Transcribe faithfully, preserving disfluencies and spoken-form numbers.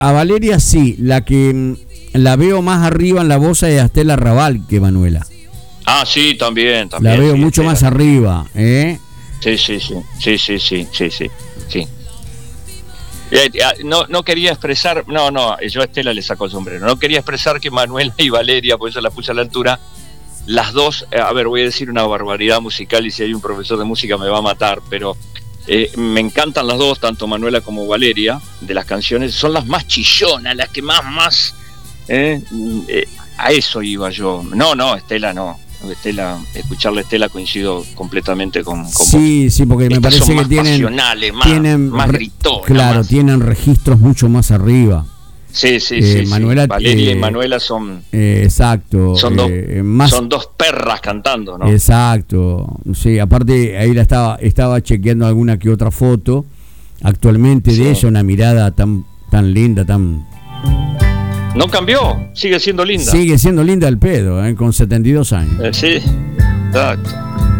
a Valeria sí, la que mm, la veo más arriba en la voz es a Estela Raval que Manuela. Ah, sí, también, también. La veo sí, mucho Estela. más arriba, ¿eh? Sí, sí, sí, sí, sí, sí, sí, sí, sí. Eh, eh, No, no quería expresar, no, no, yo a Estela le saco el sombrero. No quería expresar que Manuela y Valeria, por eso la puse a la altura, las dos, eh, a ver, voy a decir una barbaridad musical y si hay un profesor de música me va a matar, pero eh, me encantan las dos, tanto Manuela como Valeria, de las canciones, son las más chillonas, las que más, más, eh, eh, a eso iba yo. No, no, Estela no. Estela, escucharla a Estela coincido completamente con, con Sí, vos. sí, porque me Estas parece son que más tienen, pasionales, más, tienen más re- gritonas, claro, más- tienen registros mucho más arriba. Sí, sí, eh, sí, sí. Manuela, Valeria eh, y Manuela son, Eh, exacto, son, dos, eh, más, son dos perras cantando, ¿no? exacto, sí, aparte ahí la estaba, estaba chequeando alguna que otra foto actualmente Sí. de ella, una mirada tan, tan linda, tan No cambió, sigue siendo linda. sigue siendo linda el pedo, eh, con setenta y dos años. Eh, sí, exacto.